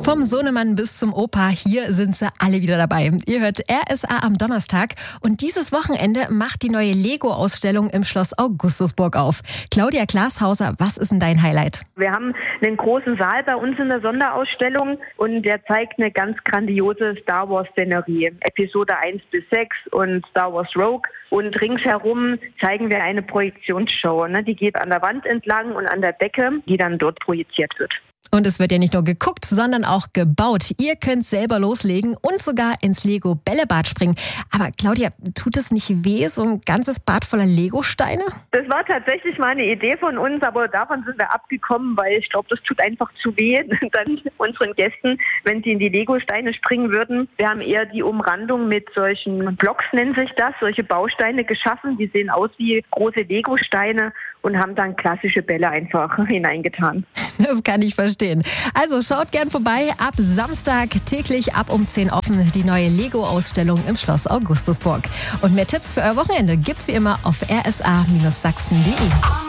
Vom Sohnemann bis zum Opa, hier sind sie alle wieder dabei. Ihr hört RSA am Donnerstag und dieses Wochenende macht die neue Lego-Ausstellung im Schloss Augustusburg auf. Claudia Glashauser, was ist denn dein Highlight? Wir haben einen großen Saal bei uns in der Sonderausstellung und der zeigt eine ganz grandiose Star Wars-Szenerie. Episode 1 bis 6 und Star Wars Rogue. Und ringsherum zeigen wir eine Projektionsshow. Die geht an der Wand entlang und an der Decke, die dann dort projiziert wird. Und es wird ja nicht nur geguckt, sondern auch gebaut. Ihr könnt selber loslegen und sogar ins Lego-Bällebad springen. Aber Claudia, tut es nicht weh, so ein ganzes Bad voller Lego-Steine? Das war tatsächlich mal eine Idee von uns, aber davon sind wir abgekommen, weil ich glaube, das tut einfach zu weh dann unseren Gästen, wenn sie in die Lego-Steine springen würden. Wir haben eher die Umrandung mit solchen Blocks, nennt sich das, solche Bausteine geschaffen. Die sehen aus wie große Lego-Steine und haben dann klassische Bälle einfach hineingetan. Das kann ich verstehen. Also schaut gern vorbei. Ab Samstag täglich ab um 10 offen die neue Lego-Ausstellung im Schloss Augustusburg. Und mehr Tipps für euer Wochenende gibt's wie immer auf rsa-sachsen.de.